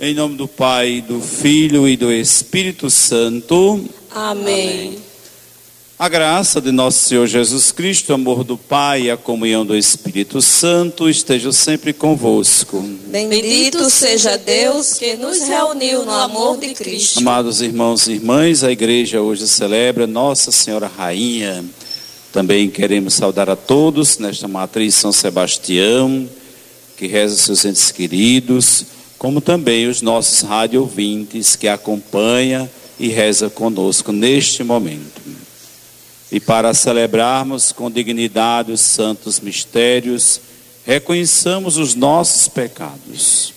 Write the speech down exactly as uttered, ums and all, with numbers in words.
Em nome do Pai, do Filho e do Espírito Santo. Amém. A graça de nosso Senhor Jesus Cristo, o amor do Pai e a comunhão do Espírito Santo estejam sempre convosco. Bendito seja Deus que nos reuniu no amor de Cristo. Amados irmãos e irmãs, a igreja hoje celebra Nossa Senhora Rainha. Também queremos saudar a todos nesta matriz São Sebastião, que reza seus entes queridos, como também os nossos rádio ouvintes que acompanha e reza conosco neste momento. E para celebrarmos com dignidade os santos mistérios, reconheçamos os nossos pecados.